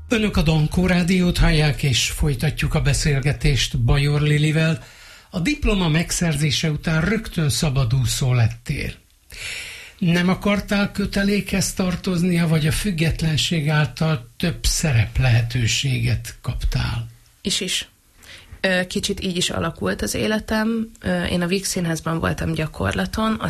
Önök a Dankó Rádiót hallják, és folytatjuk a beszélgetést Bajor Lilivel. A diploma megszerzése után rögtön szabadúszó lettél. Nem akartál kötelékhez tartoznia, vagy a függetlenség által több szerep lehetőséget kaptál? Is. Kicsit így is alakult az életem. Én a Víg Színházban voltam gyakorlaton,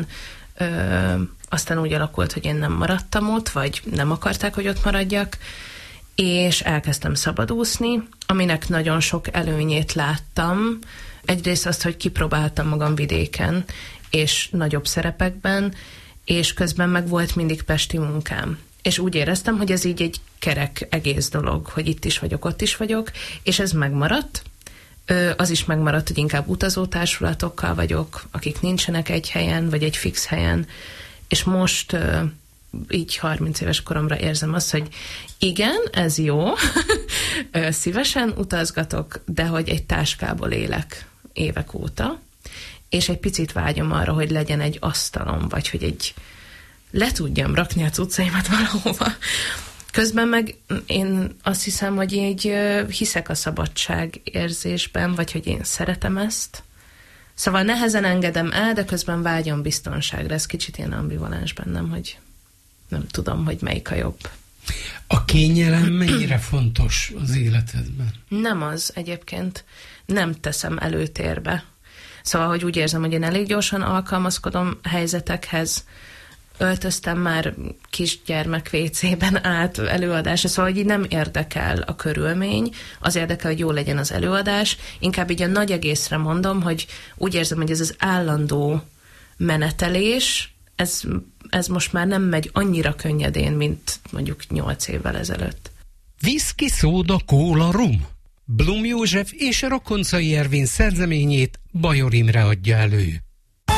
aztán úgy alakult, hogy én nem maradtam ott, vagy nem akarták, hogy ott maradjak, és elkezdtem szabadúszni, aminek nagyon sok előnyét láttam. Egyrészt azt, hogy kipróbáltam magam vidéken, és nagyobb szerepekben, és közben meg volt mindig pesti munkám. És úgy éreztem, hogy ez így egy kerek egész dolog, hogy itt is vagyok, ott is vagyok, és ez megmaradt. Az is megmaradt, hogy inkább utazótársulatokkal vagyok, akik nincsenek egy helyen, vagy egy fix helyen, és most így 30 éves koromra érzem azt, hogy igen, ez jó, szívesen utazgatok, de hogy egy táskából élek évek óta, és egy picit vágyom arra, hogy legyen egy asztalom, vagy hogy le tudjam rakni a cuccaimat valahova. Közben meg én azt hiszem, hogy így hiszek a szabadság érzésben, vagy hogy én szeretem ezt. Szóval nehezen engedem el, de közben vágyom biztonságra. Ez kicsit ilyen ambivalens bennem, hogy nem tudom, hogy melyik a jobb. A kényelem mennyire fontos az életedben? Nem az egyébként. Nem teszem előtérbe. Szóval, hogy úgy érzem, hogy én elég gyorsan alkalmazkodom helyzetekhez. Öltöztem már kisgyermek WC-ben át előadásra, szóval, hogy így nem érdekel a körülmény, az érdekel, hogy jó legyen az előadás. Inkább így a nagy egészre mondom, hogy úgy érzem, hogy ez az állandó menetelés, ez most már nem megy annyira könnyedén, mint mondjuk 8 évvel ezelőtt. Viszki, szóda, kóla, rum. Blum József és Rakoncai Ervin szerzeményét Bajor Imre adja elő.